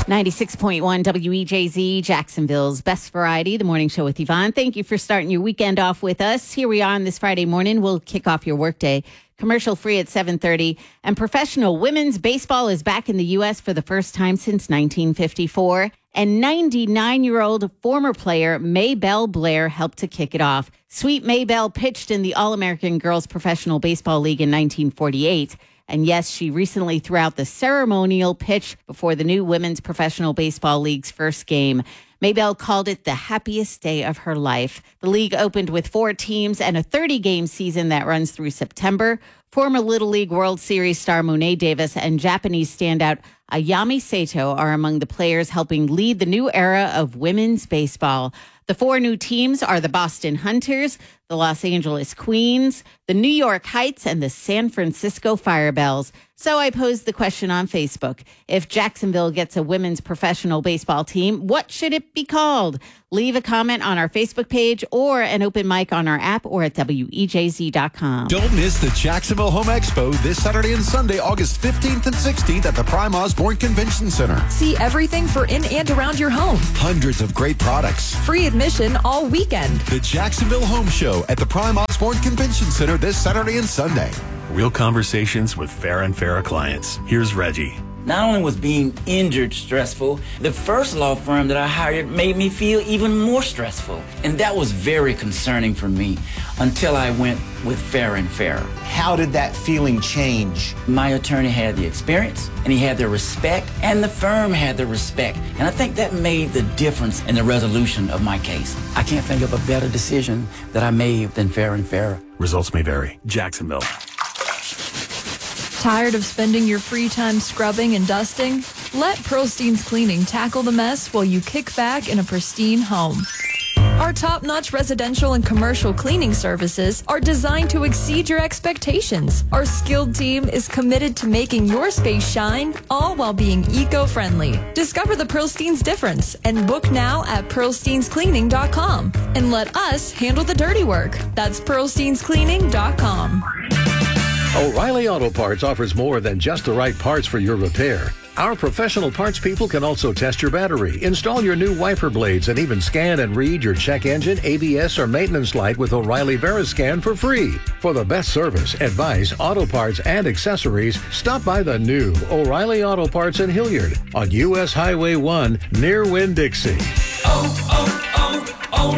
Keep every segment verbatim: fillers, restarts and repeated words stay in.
ninety-six point one W E J Z, Jacksonville's best variety, the morning show with Yvonne. Thank you for starting your weekend off with us. Here we are on this Friday morning. We'll kick off your workday commercial free at seven thirty. And professional women's baseball is back in the U S for the first time since nineteen fifty-four. And ninety-nine-year-old former player Maybelle Blair helped to kick it off. Sweet Maybelle pitched in the All-American Girls Professional Baseball League in nineteen forty-eight. And yes, she recently threw out the ceremonial pitch before the new Women's Professional Baseball League's first game. Maybelle called it the happiest day of her life. The league opened with four teams and a thirty-game season that runs through September. Former Little League World Series star Monet Davis and Japanese standout Ayami Sato are among the players helping lead the new era of women's baseball. The four new teams are the Boston Hunters, the Los Angeles Queens, the New York Heights, and the San Francisco Firebells. So I posed the question on Facebook. If Jacksonville gets a women's professional baseball team, what should it be called? Leave a comment on our Facebook page or an open mic on our app or at W E J Z dot com. Don't miss the Jacksonville Home Expo this Saturday and Sunday, August fifteenth and sixteenth at the Prime Osborne Convention Center. See everything for in and around your home. Hundreds of great products. Free admission all weekend. The Jacksonville Home Show at the Prime Osborne Convention Center this Saturday and Sunday. Real conversations with Farah and Farah clients. Here's Reggie. Not only was being injured stressful, the first law firm that I hired made me feel even more stressful. And that was very concerning for me until I went with Farah and Farah. How did that feeling change? My attorney had the experience, and he had the respect, and the firm had the respect. And I think that made the difference in the resolution of my case. I can't think of a better decision that I made than Farah and Farah. Results may vary. Jacksonville. Tired of spending your free time scrubbing and dusting? Let Pearlstein's Cleaning tackle the mess while you kick back in a pristine home. Our top-notch residential and commercial cleaning services are designed to exceed your expectations. Our skilled team is committed to making your space shine, all while being eco-friendly. Discover the Pearlstein's difference and book now at pearlsteins cleaning dot com. And let us handle the dirty work. That's pearlsteins cleaning dot com. O'Reilly Auto Parts offers more than just the right parts for your repair. Our professional parts people can also test your battery, install your new wiper blades, and even scan and read your check engine, A B S, or maintenance light with O'Reilly VeriScan for free. For the best service, advice, auto parts, and accessories, stop by the new O'Reilly Auto Parts in Hilliard on U S Highway one near Winn-Dixie. Oh,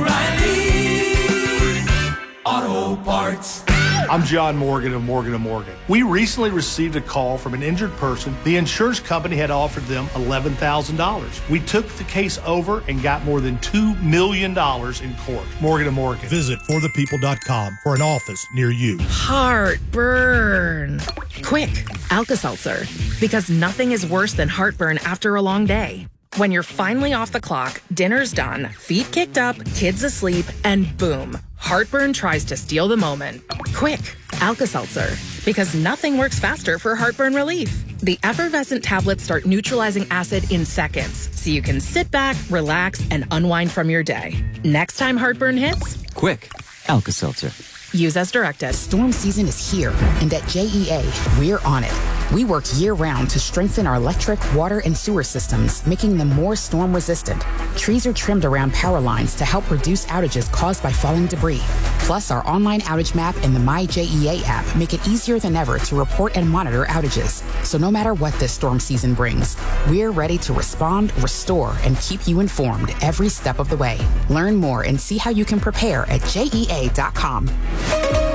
oh, oh, O'Reilly Auto Parts. I'm John Morgan of Morgan and Morgan. We recently received a call from an injured person. The insurance company had offered them eleven thousand dollars. We took the case over and got more than two million dollars in court. Morgan and Morgan. Visit for the people dot com for an office near you. Heartburn. Quick, Alka-Seltzer. Because nothing is worse than heartburn after a long day. When you're finally off the clock, dinner's done, feet kicked up, kids asleep, and boom, heartburn tries to steal the moment. Quick, Alka-Seltzer. Because nothing works faster for heartburn relief. The effervescent tablets start neutralizing acid in seconds, so you can sit back, relax, and unwind from your day. Next time heartburn hits, quick, Alka-Seltzer. Use as directed. Storm season is here, and at J E A, we're on it. We work year-round to strengthen our electric, water, and sewer systems, making them more storm-resistant. Trees are trimmed around power lines to help reduce outages caused by falling debris. Plus, our online outage map and the My J E A app make it easier than ever to report and monitor outages. So no matter what this storm season brings, we're ready to respond, restore, and keep you informed every step of the way. Learn more and see how you can prepare at J E A dot com.